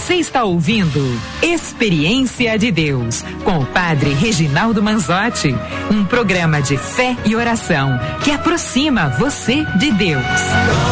Você está ouvindo Experiência de Deus com o Padre Reginaldo Manzotti, um programa de fé e oração que aproxima você de Deus.